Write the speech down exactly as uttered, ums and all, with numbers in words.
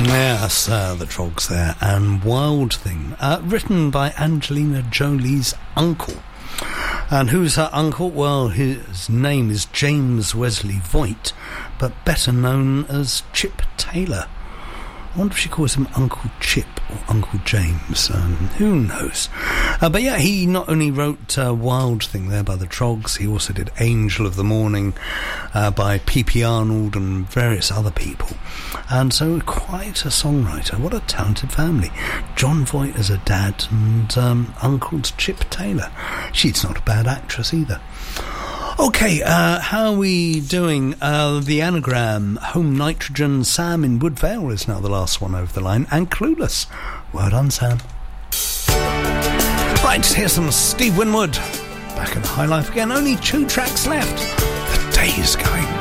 Yes, uh, the Trogs there, and Wild Thing, uh, written by Angelina Jolie's uncle. And who's her uncle? Well, his name is James Wesley Voight, but better known as Chip Taylor. I wonder if she calls him Uncle Chip or Uncle James. Um, who knows? Uh, but yeah, he not only wrote uh, Wild Thing there by the Trogs, he also did Angel of the Morning uh, by P P Arnold and various other people. And so quite a songwriter. What a talented family. John Voight as a dad and um, Uncle's Chip Taylor. She's not a bad actress either. Okay, uh, how are we doing? Uh, the anagram, Home Nitrogen, Sam in Woodvale is now the last one over the line, and Clueless. Well done, Sam. Right, here's some Steve Winwood. Back in the High Life again, only two tracks left. The day is going.